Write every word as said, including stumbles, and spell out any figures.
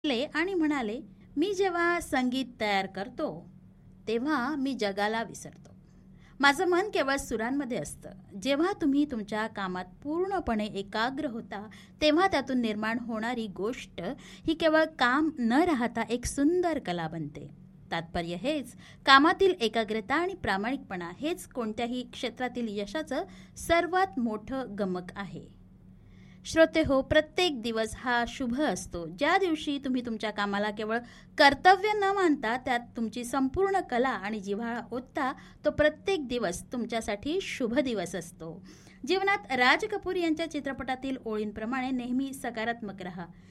ले आणि म्हणाले, "मी जेव्हा संगीत तयार करतो, तेव्हा मी जगाला विसरतो. माझं मन केवळ सुरांमध्ये असतं." जेव्हा तुम्ही तुमच्या कामात पूर्णपणे एकाग्र होता, तेव्हा त्यातून निर्माण होणारी गोष्ट ही केवळ काम न राहता एक सुंदर कला बनते. तात्पर्य हेच, कामातील एकाग्रता आणि प्रामाणिकपणा हेच कोणत्याही क्षेत्रातील यशाचं सर्वात मोठं गमक आहे. श्रोते हो, प्रत्येक दिवस हा शुभ असतो. ज्या दिवशी तुम्ही तुमच्या कामाला केवळ कर्तव्य न मानता त्यात तुमची संपूर्ण कला आणि जिव्हाळा ओतता, तो प्रत्येक दिवस तुमच्यासाठी शुभ दिवस असतो. जीवनात राज कपूर यांच्या चित्रपटातील ओळींप्रमाणे नेहमी सकारात्मक रहा.